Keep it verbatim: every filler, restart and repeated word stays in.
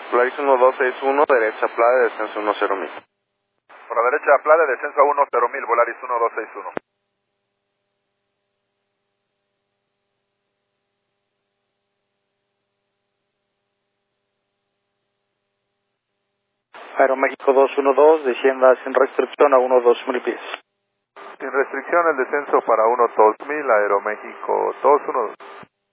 Polaris uno dos seis uno, derecha Playa, descenso uno cero mil. Por la derecha Playa, descenso a uno cero mil, Volaris uno dos seis uno. Aeroméxico dos uno dos, descienda sin restricción a uno dos mil pies. Sin restricción el descenso para uno dos mil, Aeroméxico dos uno dos.